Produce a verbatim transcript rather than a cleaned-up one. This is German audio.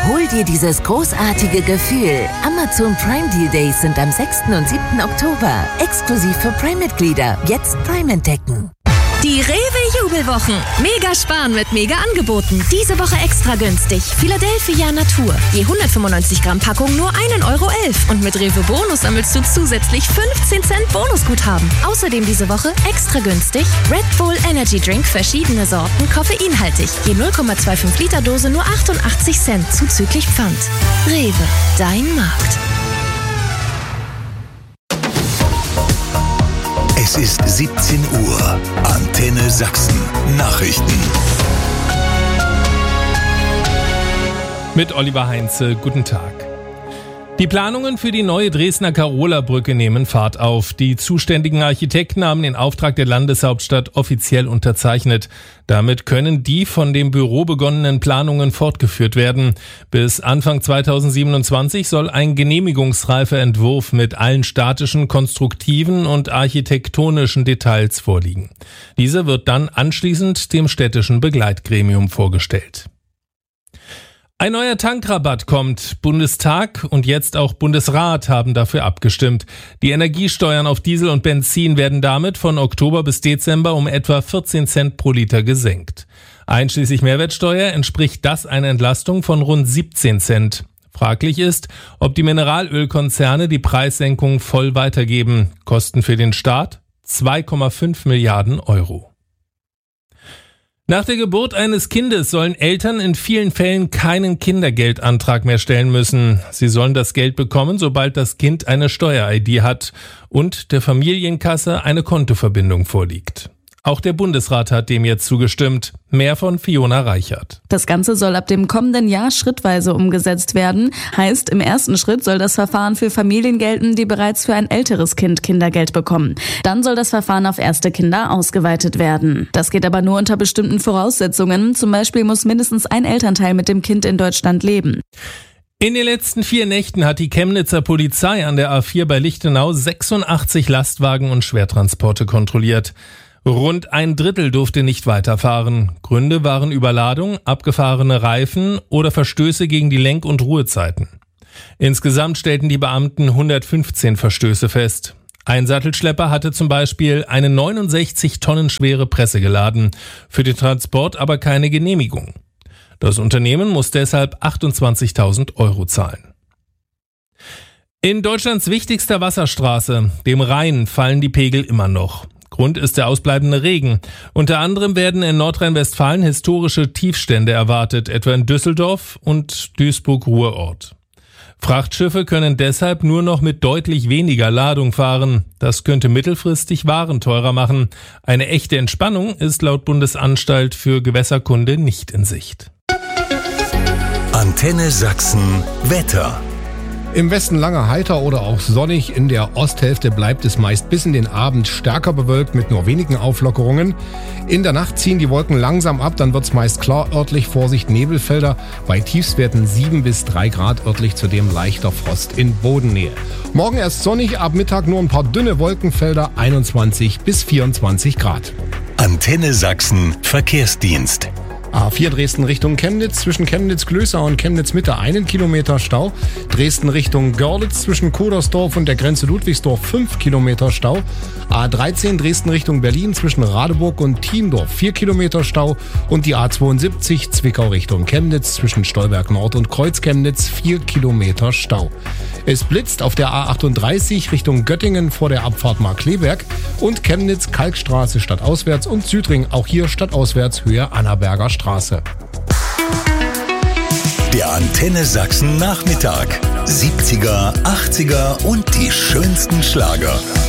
Hol dir dieses großartige Gefühl. Amazon Prime Deal Days sind am sechsten und siebten Oktober. Exklusiv für Prime-Mitglieder. Jetzt Prime entdecken. Die Rewe-Jubelwochen. Mega sparen mit Mega-Angeboten. Diese Woche extra günstig. Philadelphia Natur. Je hundertfünfundneunzig Gramm Packung nur ein Euro elf. Und mit Rewe Bonus sammelst du zusätzlich fünfzehn Cent Bonusguthaben. Außerdem diese Woche extra günstig Red Bull Energy Drink, verschiedene Sorten, koffeinhaltig. Je null Komma fünfundzwanzig Liter Dose nur achtundachtzig Cent, zuzüglich Pfand. Rewe, dein Markt. Es ist siebzehn Uhr. Antenne Sachsen. Nachrichten. Mit Oliver Heinze, guten Tag. Die Planungen für die neue Dresdner Karola-Brücke nehmen Fahrt auf. Die zuständigen Architekten haben den Auftrag der Landeshauptstadt offiziell unterzeichnet. Damit können die von dem Büro begonnenen Planungen fortgeführt werden. Bis Anfang zweitausendsiebenundzwanzig soll ein genehmigungsreifer Entwurf mit allen statischen, konstruktiven und architektonischen Details vorliegen. Dieser wird dann anschließend dem städtischen Begleitgremium vorgestellt. Ein neuer Tankrabatt kommt. Bundestag und jetzt auch Bundesrat haben dafür abgestimmt. Die Energiesteuern auf Diesel und Benzin werden damit von Oktober bis Dezember um etwa vierzehn Cent pro Liter gesenkt. Einschließlich Mehrwertsteuer entspricht das einer Entlastung von rund siebzehn Cent. Fraglich ist, ob die Mineralölkonzerne die Preissenkung voll weitergeben. Kosten für den Staat zwei Komma fünf Milliarden Euro. Nach der Geburt eines Kindes sollen Eltern in vielen Fällen keinen Kindergeldantrag mehr stellen müssen. Sie sollen das Geld bekommen, sobald das Kind eine Steuer-I D hat und der Familienkasse eine Kontoverbindung vorliegt. Auch der Bundesrat hat dem jetzt zugestimmt. Mehr von Fiona Reichert. Das Ganze soll ab dem kommenden Jahr schrittweise umgesetzt werden. Heißt, im ersten Schritt soll das Verfahren für Familien gelten, die bereits für ein älteres Kind Kindergeld bekommen. Dann soll das Verfahren auf erste Kinder ausgeweitet werden. Das geht aber nur unter bestimmten Voraussetzungen. Zum Beispiel muss mindestens ein Elternteil mit dem Kind in Deutschland leben. In den letzten vier Nächten hat die Chemnitzer Polizei an der A vier bei Lichtenau sechsundachtzig Lastwagen und Schwertransporte kontrolliert. Rund ein Drittel durfte nicht weiterfahren. Gründe waren Überladung, abgefahrene Reifen oder Verstöße gegen die Lenk- und Ruhezeiten. Insgesamt stellten die Beamten hundertfünfzehn Verstöße fest. Ein Sattelschlepper hatte zum Beispiel eine neunundsechzig Tonnen schwere Presse geladen, für den Transport aber keine Genehmigung. Das Unternehmen muss deshalb achtundzwanzigtausend Euro zahlen. In Deutschlands wichtigster Wasserstraße, dem Rhein, fallen die Pegel immer noch. Grund ist der ausbleibende Regen. Unter anderem werden in Nordrhein-Westfalen historische Tiefstände erwartet, etwa in Düsseldorf und Duisburg-Ruhrort. Frachtschiffe können deshalb nur noch mit deutlich weniger Ladung fahren. Das könnte mittelfristig Waren teurer machen. Eine echte Entspannung ist laut Bundesanstalt für Gewässerkunde nicht in Sicht. Antenne Sachsen Wetter. Im Westen lange heiter oder auch sonnig, in der Osthälfte bleibt es meist bis in den Abend stärker bewölkt mit nur wenigen Auflockerungen. In der Nacht ziehen die Wolken langsam ab, dann wird es meist klar, örtlich Vorsicht Nebelfelder, bei Tiefstwerten sieben bis drei Grad, örtlich zudem leichter Frost in Bodennähe. Morgen erst sonnig, ab Mittag nur ein paar dünne Wolkenfelder, einundzwanzig bis vierundzwanzig Grad. Antenne Sachsen Verkehrsdienst. A vier Dresden Richtung Chemnitz, zwischen Chemnitz-Glößau und Chemnitz-Mitte einen Kilometer Stau. Dresden Richtung Görlitz, zwischen Kodersdorf und der Grenze Ludwigsdorf fünf Kilometer Stau. A dreizehn Dresden Richtung Berlin, zwischen Radeburg und Thiendorf vier Kilometer Stau. Und die A zweiundsiebzig Zwickau Richtung Chemnitz, zwischen Stolberg Nord und Kreuz-Chemnitz vier Kilometer Stau. Es blitzt auf der A achtunddreißig Richtung Göttingen vor der Abfahrt Markkleeberg und Chemnitz Kalkstraße stadtauswärts und Südring, auch hier stadtauswärts Höhe Annaberger Straße. Der Antenne Sachsen Nachmittag. siebziger, achtziger und die schönsten Schlager.